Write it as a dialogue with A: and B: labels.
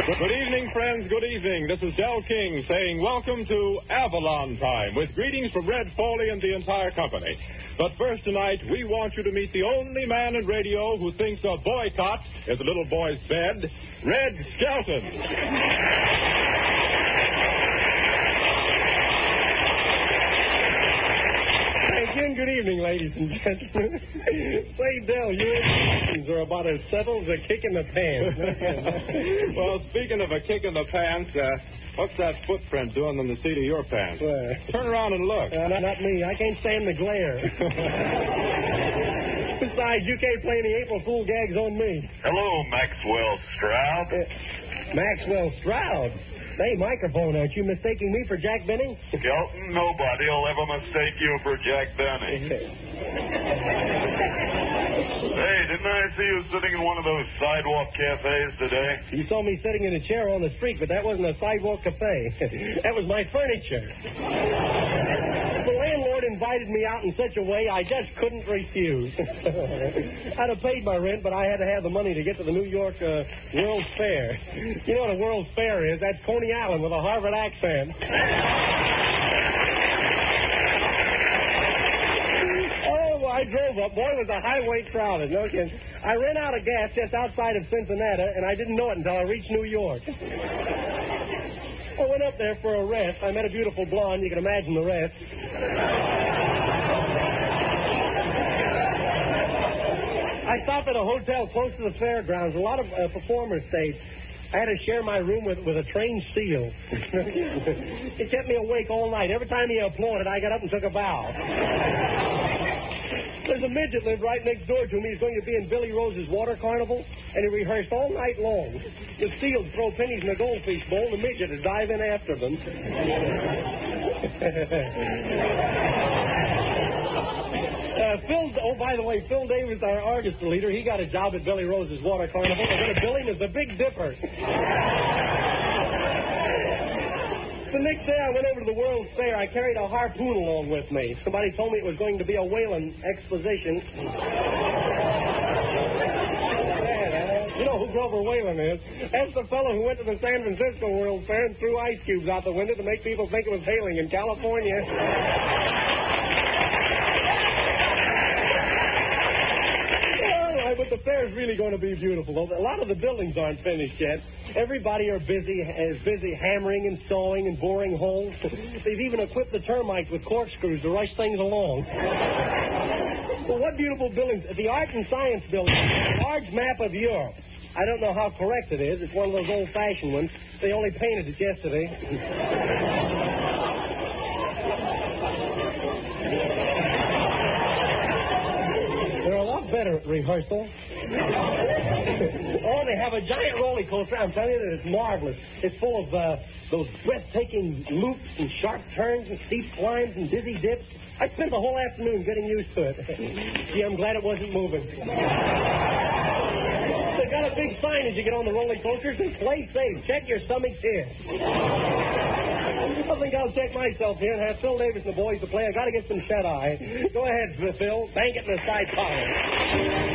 A: Good evening, friends. Good evening. This is Del King saying welcome to Avalon Time with greetings from Red Foley and the entire company. But first tonight, we want you to meet the only man in radio who thinks a boycott is a little boy's bed, Red Skelton.
B: Again, good evening, ladies and gentlemen. Say, Del, your intentions are about as settled as a kick in the pants.
A: Well, speaking of a kick in the pants, what's that footprint doing on the seat of your pants? Turn around and look.
B: Not me. I can't stand the glare. Besides, you can't play any April Fool gags on me.
C: Hello, Maxwell Stroud.
B: Maxwell Stroud? Hey, microphone, aren't you mistaking me for Jack Benny?
C: Skelton, nobody will ever mistake you for Jack Benny. Hey, didn't I see you sitting in one of those sidewalk cafes today?
B: You saw me sitting in a chair on the street, but that wasn't a sidewalk cafe. That was my furniture. The landlord invited me out in such a way I just couldn't refuse. I'd have paid my rent, but I had to have the money to get to the New York World's Fair. You know what a World's Fair is? That's Coney Island with a Harvard accent. Oh, I drove up. Boy, was the highway crowded. No kidding. I ran out of gas just outside of Cincinnati, and I didn't know it until I reached New York. I went up there for a rest. I met a beautiful blonde. You can imagine the rest. I stopped at a hotel close to the fairgrounds. A lot of performers stayed. I had to share my room with a trained seal. It kept me awake all night. Every time he applauded, I got up and took a bow. There's a midget lived right next door to me. He's going to be in Billy Rose's water carnival, and he rehearsed all night long. The seal would throw pennies in a goldfish bowl, and the midget would dive in after them. By the way, Phil Davis, our orchestra leader, he got a job at Billy Rose's water carnival. They're going to bill him as the Big Dipper. The next day I went over to the World's Fair. I carried a harpoon along with me. Somebody told me it was going to be a whaling exposition. You know who Grover Whalen is? That's the fellow who went to the San Francisco World's Fair and threw ice cubes out the window to make people think it was hailing in California. But the fair is really going to be beautiful. A lot of the buildings aren't finished yet. Everybody is busy hammering and sawing and boring holes. They've even equipped the termites with corkscrews to rush things along. Well, what beautiful buildings. The Art and Science Building, a large map of Europe. I don't know how correct it is. It's one of those old-fashioned ones. They only painted it yesterday. Better at rehearsal. Oh, they have a giant roller coaster. I'm telling you that it's marvelous. It's full of those breathtaking loops and sharp turns and steep climbs and dizzy dips. I spent the whole afternoon getting used to it. Gee, I'm glad it wasn't moving. They've got a big sign as you get on the roller coasters and play safe. Check your stomachs here. I think I'll check myself here and have Phil Davis and the boys to play. I got to get some shut-eye. Go ahead, Phil. Bank it in the side column.